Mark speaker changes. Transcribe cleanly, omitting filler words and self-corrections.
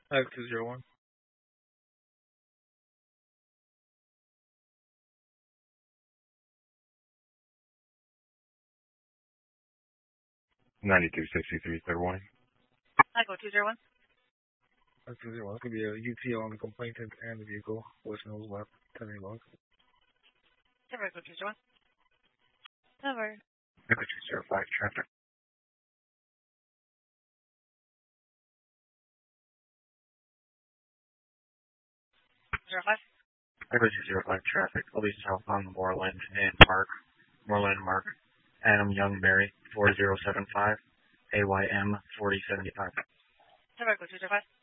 Speaker 1: 201.
Speaker 2: 9263, third warning.
Speaker 3: Echo 201.
Speaker 1: 201. It could be a UT on the complainant and the vehicle. West nose left. 10 log.
Speaker 3: Echo 201. Over.
Speaker 2: Echo 205, traffic.
Speaker 3: 05.
Speaker 2: Echo 205, traffic. Police southbound Moreland and Mark. Moreland Mark. Adam Youngberry, 4075. AYM 4075.
Speaker 3: Echo 205.